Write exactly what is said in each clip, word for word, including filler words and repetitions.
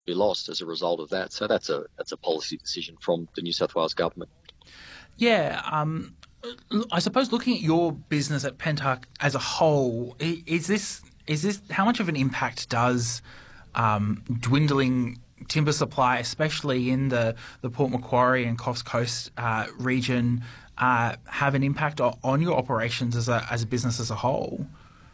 be lost as a result of that. So that's a that's a policy decision from the New South Wales government. Yeah, um, I suppose looking at your business at Pentark as a whole, i- is this is this how much of an impact does um, dwindling timber supply, especially in the, the Port Macquarie and Coffs Coast uh, region, uh, have an impact on, on your operations as a as a business as a whole?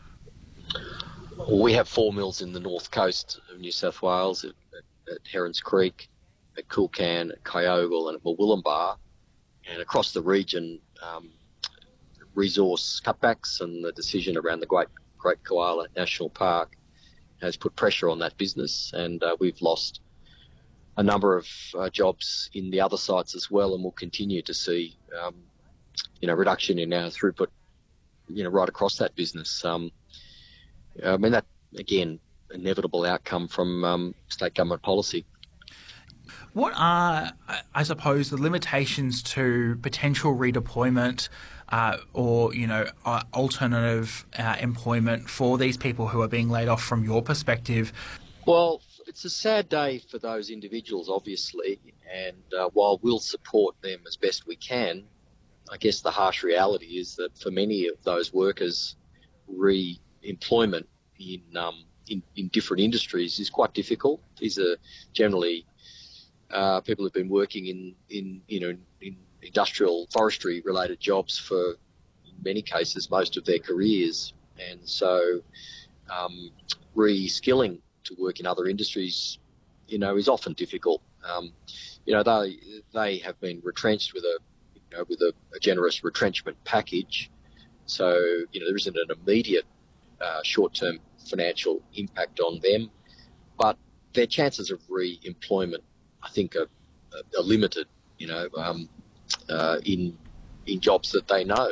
We have four mills in the north coast of New South Wales at, at, at Herons Creek, at Kulkan, at Kyogle, and at Murwillumbah, and across the region. Um, resource cutbacks and the decision around the Great Great Koala National Park has put pressure on that business, and uh, we've lost a number of uh, jobs in the other sites as well, and we'll continue to see, um, you know, reduction in our throughput, you know, right across that business. Um, I mean, that again, inevitable outcome from um, state government policy. What are, I suppose, the limitations to potential redeployment uh, or, you know, uh, alternative uh, employment for these people who are being laid off from your perspective? Well, it's a sad day for those individuals, obviously, and uh, while we'll support them as best we can, I guess the harsh reality is that for many of those workers, re-employment in, um, in, in different industries is quite difficult. These are generally Uh, people have been working in, in you know, in industrial forestry related jobs for, in many cases, most of their careers. And so um, re-skilling to work in other industries, you know, is often difficult. Um, you know, they they have been retrenched with a, you know, with a, a generous retrenchment package. So, you know, there isn't an immediate uh, short-term financial impact on them, but their chances of re-employment, I think, are, are limited, you know, um, uh, in in jobs that they know.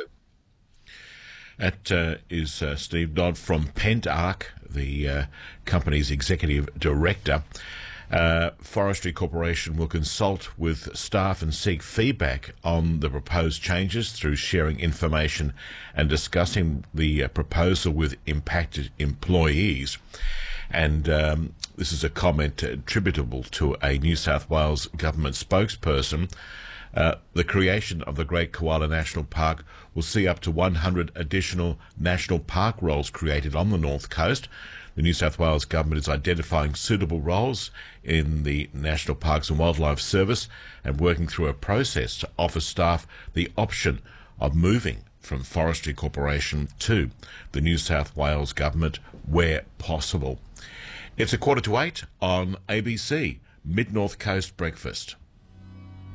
That uh, is uh, Steve Dodd from Pentark, the uh, company's executive director. Uh, Forestry Corporation will consult with staff and seek feedback on the proposed changes through sharing information and discussing the uh, proposal with impacted employees. And um, this is a comment attributable to a New South Wales government spokesperson. Uh, the creation of the Great Koala National Park will see up to one hundred additional national park roles created on the North Coast. The New South Wales government is identifying suitable roles in the National Parks and Wildlife Service and working through a process to offer staff the option of moving from Forestry Corporation to the New South Wales government where possible. It's a quarter to eight on A B C, Mid-North Coast Breakfast.